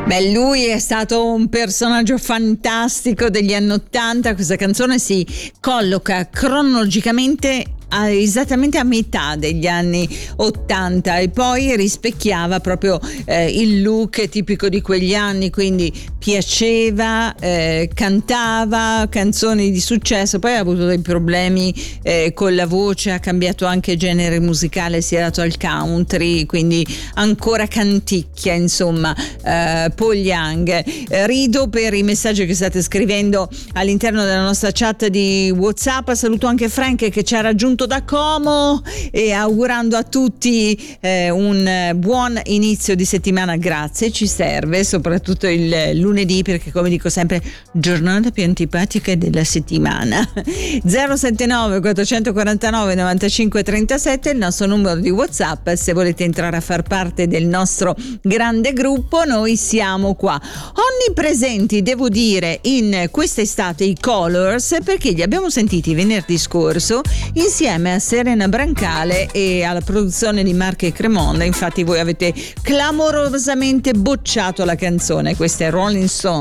Beh, lui è stato un personaggio fantastico degli anni '80. Questa canzone si colloca cronologicamente esattamente a metà degli anni '80 e poi rispecchiava proprio il look tipico di quegli anni, quindi piaceva, cantava canzoni di successo. Poi ha avuto dei problemi con la voce, ha cambiato anche genere musicale, si è dato al country, quindi ancora canticchia, insomma. Paul Young. Rido per i messaggi che state scrivendo all'interno della nostra chat di WhatsApp. Saluto anche Frank che ci ha raggiunto da Como e augurando a tutti un buon inizio di settimana. Grazie, ci serve soprattutto il lunedì, perché come dico sempre, giornata più antipatica della settimana. 079 449 95 37 il nostro numero di WhatsApp se volete entrare a far parte del nostro grande gruppo. Noi siamo qua onnipresenti, devo dire, in quest'estate, i Colors, perché li abbiamo sentiti venerdì scorso insieme a Serena Brancale e alla produzione di Marche Cremonda. Infatti voi avete clamorosamente bocciato la canzone. Questa è Rolling Stone.